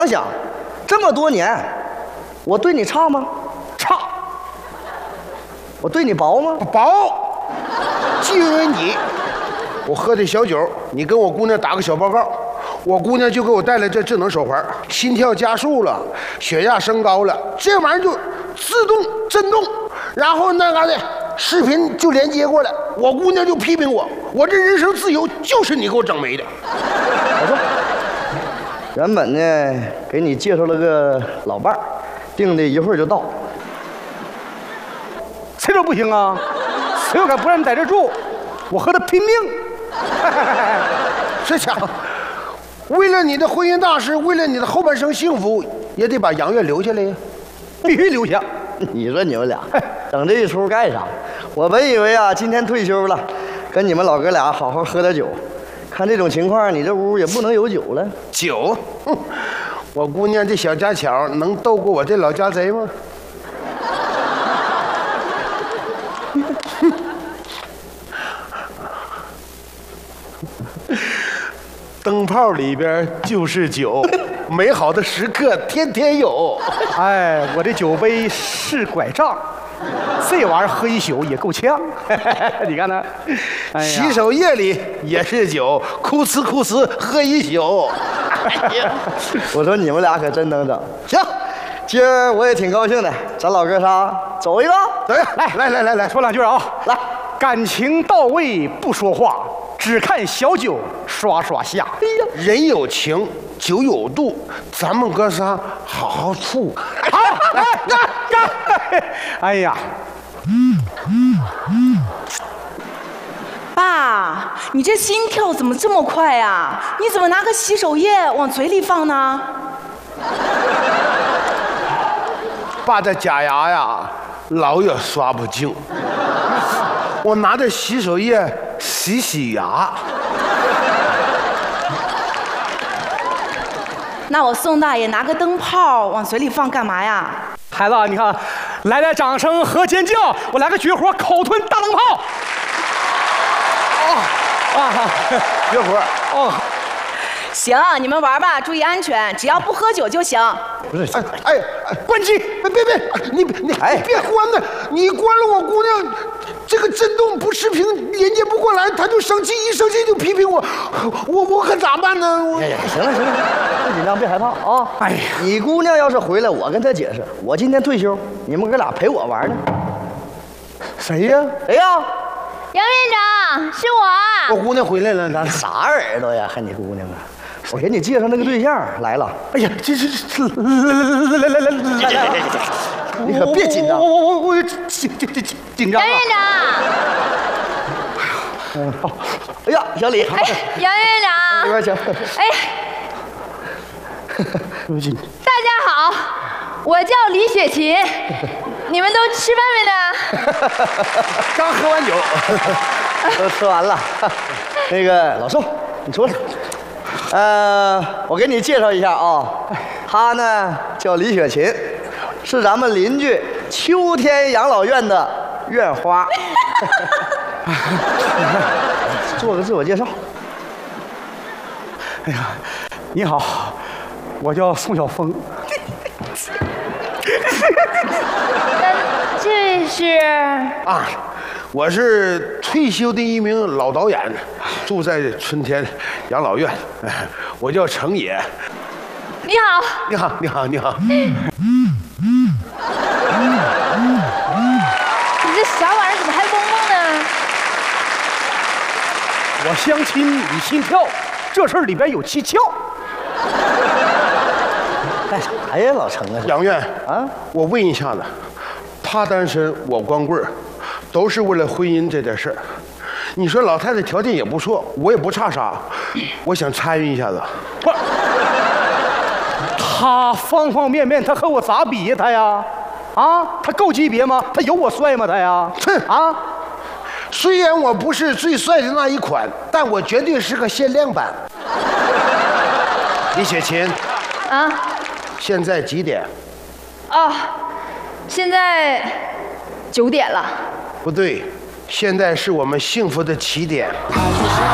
想，这么多年，我对你差吗？ 差。 我对你薄吗？ 薄。就因为你，我喝的小酒，你跟我姑娘打个小报告，我姑娘就给我带来这智能手环，心跳加速了，血压升高了，这玩意儿就自动震动，然后那嘎的视频就连接过来，我姑娘就批评我，我这人生自由就是你给我整没的。 我说，原本呢给你介绍了个老伴儿，定的一会儿就到。 谁说不行啊？谁又敢不让你在这住？我和他拼命。 是强，为了你的婚姻大事，为了你的后半生幸福，也得把杨月留下来呀。 必须留下。 你说你们俩整这一出干啥？我本以为啊，今天退休了，跟你们老哥俩好好喝点酒。看这种情况，你这屋也不能有酒了。 酒，哼，我姑娘这小家巧能斗过我这老家贼吗？灯泡里边就是酒，美好的时刻天天有。 哎，我这酒杯是拐杖，这玩意儿喝一宿也够呛。你看呢？哎呀， 洗手液里也是酒，哭呲哭呲喝一宿。 我说你们俩可真能整。行，今儿我也挺高兴的，咱老哥仨走一个。 走呀，来， 说两句啊。 来， 感情到位不说话，只看小酒刷刷下。哎呀， 人有情，酒有度，咱们哥仨好好处。 好，来，哎呀， 爸，你这心跳怎么这么快啊？你怎么拿个洗手液往嘴里放呢？ 爸的假牙呀，老也刷不净，我拿着洗手液洗牙。 那我宋大爷拿个灯泡往嘴里放干嘛呀？ 孩子，你看，来点掌声和尖叫，我来个绝活，口吞大灯泡。 绝活。 哦， 行，你们玩吧，注意安全，只要不喝酒就行。 不是， 哎，关机！别，你别关了，你关了我姑娘，这个震动不视频连接不过来，她就生气，一生气就批评我，我可咋办呢？ 哎呀，行了，不紧张，别害怕啊。 哎呀， 你姑娘要是回来，我跟她解释，我今天退休，你们哥俩陪我玩呢。 谁呀？ 谁呀？ 杨院长，是我啊！ 我姑娘回来了，咱啥耳朵呀？还你姑娘啊？我给你介绍那个对象来了。 哎呀，这来， 你可别紧张。 我紧张啊！ 杨院长， 好。哎呀，小李。 哎，杨院长， 这边请。 哎，大家好，我叫李雪琴，你们都吃饭没呢？ 刚喝完酒， 都吃完了。那个老宋，你出来。我给你介绍一下啊，她呢叫李雪琴，是咱们邻居秋天养老院的院花。做个自我介绍。 哎呀，你好，我叫宋晓峰。 这是啊，我是退休的一名老导演，住在春天养老院。我叫程野。 你好， 你好，你好，你好。 你这啥玩意儿怎么还嗡嗡呢？ 我相亲你心跳，这事儿里边有蹊跷。 干啥呀，老程啊？ 杨院啊， 我问一下子，他单身，我光棍儿，都是为了婚姻这点事儿。你说老太太条件也不错，我也不差啥，我想参与一下子。 不，他方方面面，他和我咋比呀？他呀，啊，他够级别吗？他有我帅吗？他呀， 哼啊， 虽然我不是最帅的那一款，但我绝对是个限量版。李雪琴， 啊， 现在几点？ 哦，现在9点了。 不对，现在是我们幸福的起点。